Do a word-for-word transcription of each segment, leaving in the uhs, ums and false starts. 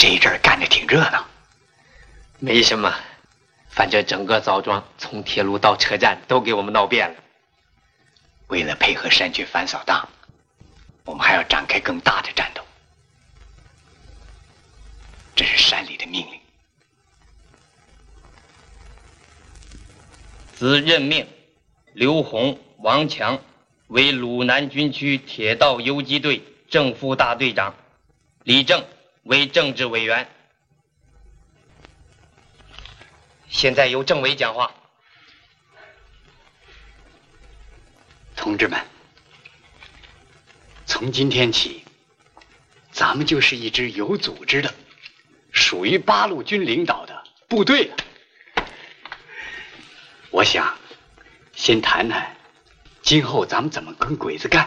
这一阵干得挺热闹。 没什么，反正整个枣庄从铁路到车站都给我们闹遍了。 为了配合山区反扫荡，我们还要展开更大的战斗。这是山里的命令。 兹任命刘洪、王强为鲁南军区铁道游击队正副大队长，李正为政治委员。现在由政委讲话。 同志们，从今天起，咱们就是一支有组织的、属于八路军领导的部队了。我想先谈谈今后咱们怎么跟鬼子干。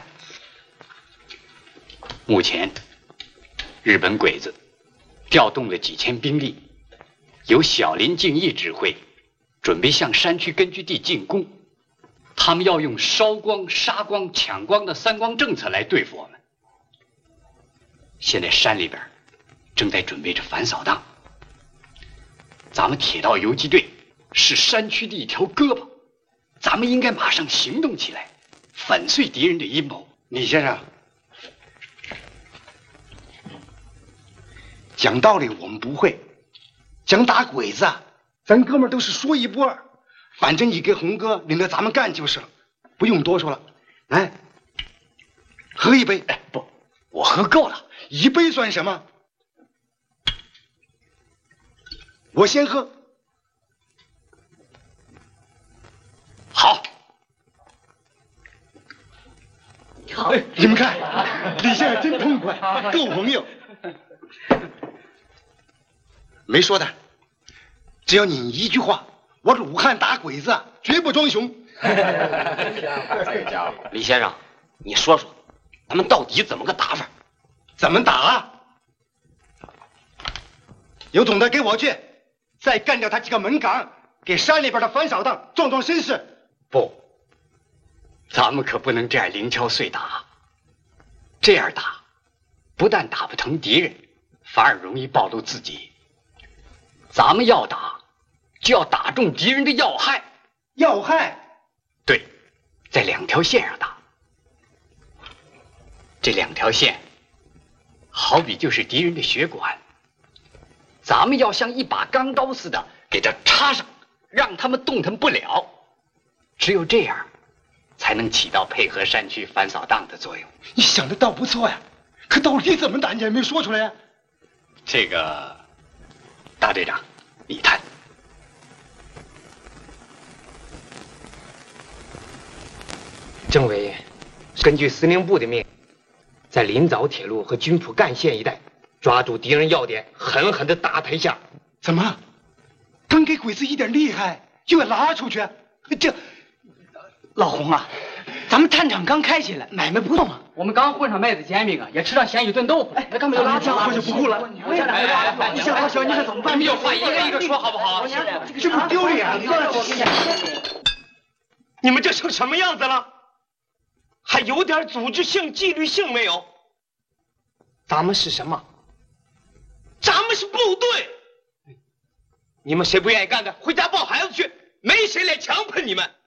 目前日本鬼子调动了几千兵力，由小林敬义指挥，准备向山区根据地进攻。他们要用烧光、杀光、抢光的三光政策来对付我们。现在山里边正在准备着反扫荡，咱们铁道游击队是山区的一条胳膊，咱们应该马上行动起来，粉碎敌人的阴谋。 李先生，讲道理我们不会，讲打鬼子啊，咱哥们都是说一不二。反正你给红哥领着咱们干就是了，不用多说了。来，喝一杯。 哎，不，我喝够了， 一杯算什么？我先喝。 好， 好，哎，你们看，李先生真痛快，够朋友。没说的，只要你一句话。我是武汉打鬼子，绝不装熊。 这家伙，李先生，你说说，咱们到底怎么个打法？ 怎么打啊？有种的给我去，再干掉他几个门岗，给山里边的反扫荡壮壮声势。 不，咱们可不能这样零敲碎打。这样打，不但打不疼敌人，反而容易暴露自己。咱们要打。就要打中敌人的要害， 要害， 对，在两条线上打。这两条线，好比就是敌人的血管，咱们要像一把钢刀似的给它插上，让他们动弹不了。只有这样，才能起到配合山区反扫荡的作用。 你想的倒不错呀，可到底怎么打，你还没说出来呀？ 这个，大队长，你谈。 政委根据司令部的命令，在临枣铁路和军浦干线一带抓住敌人要点，狠狠地打他一下。 怎么？刚给鬼子一点厉害，就要拉出去？这， 老洪啊，咱们探场刚开起来，买卖不动啊。我们刚混上麦子煎饼啊，也吃上咸鱼炖豆腐。哎，干嘛又拉家伙就不顾了？你想你想老小，你说怎么办？ 你们有话一个一个说好不好？ 这不丢脸吗？ 你们这成什么样子了？还有点组织性、纪律性没有？ 咱们是什么？ 咱们是部队。 你们谁不愿意干的，回家抱孩子去， 没谁来强迫你们。